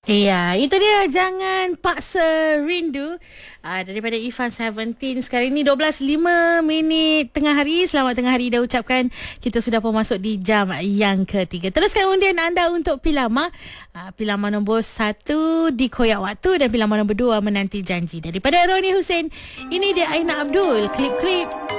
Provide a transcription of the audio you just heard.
Ya, itu dia Jangan Paksa Rindu daripada Ifan 17. Sekarang ni 12.05 tengah hari. Selamat tengah hari dah ucapkan. Kita sudah pun masuk di jam yang ketiga. Teruskan undian anda untuk Pilama. Pilama nombor 1 di Koyak Waktu dan Pilama nombor 2 Menanti Janji. Daripada Roni Hussein, ini dia Aina Abdul. Klip-klip